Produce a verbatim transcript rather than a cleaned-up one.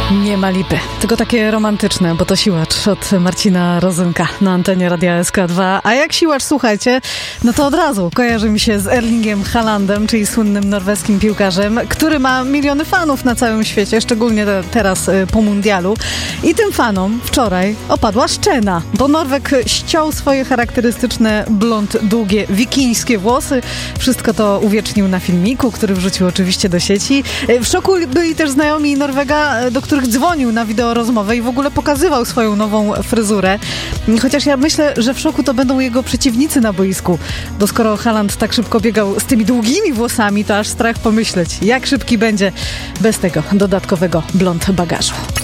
Nie ma lipy, tylko takie romantyczne, bo to Siłacz od Marcina Rozynka na antenie Radia S K dwa. A jak Siłacz, słuchajcie, no to od razu kojarzy mi się z Erlingiem Haalandem, czyli słynnym norweskim piłkarzem, który ma miliony fanów na całym świecie, szczególnie te, teraz y, po mundialu. I tym fanom wczoraj opadła szczena, bo Norweg ściął swoje charakterystyczne, blond, długie, wikińskie włosy. Wszystko to uwiecznił na filmiku, który wrzucił oczywiście do sieci. W szoku byli też znajomi Norwega, do których dzwonił na wideorozmowę i w ogóle pokazywał swoją nową fryzurę. Chociaż ja myślę, że w szoku to będą jego przeciwnicy na boisku. Bo skoro Haaland tak szybko biegał z tymi długimi włosami, to aż strach pomyśleć, jak szybki będzie bez tego dodatkowego blond bagażu.